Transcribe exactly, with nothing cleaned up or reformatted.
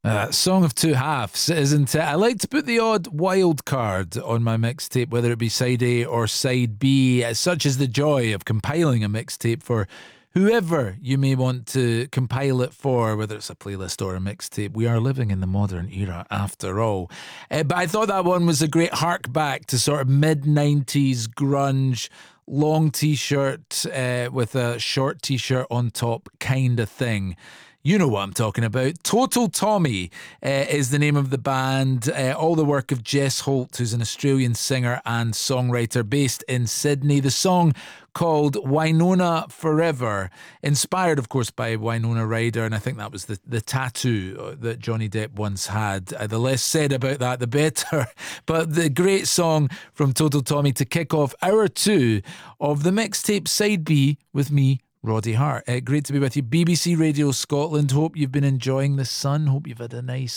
Uh, Song of Two Halves, isn't it? I like to put the odd wild card on my mixtape, whether it be side A or side B. Such is the joy of compiling a mixtape for whoever you may want to compile it for, whether it's a playlist or a mixtape. We are living in the modern era after all. Uh, but I thought that one was a great hark back to sort of mid nineties grunge, long t-shirt uh, with a short t-shirt on top kind of thing. You know what I'm talking about. Total Tommy uh, is the name of the band. Uh, all the work of Jess Holt, who's an Australian singer and songwriter based in Sydney. The song called Winona Forever, inspired, of course, by Winona Ryder, and I think that was the, the tattoo that Johnny Depp once had. Uh, the less said about that, the better. But the great song from Total Tommy to kick off hour two of the mixtape Side B with me, Roddy Hart. Uh, great to be with you. B B C Radio Scotland. Hope you've been enjoying the sun. Hope you've had a nice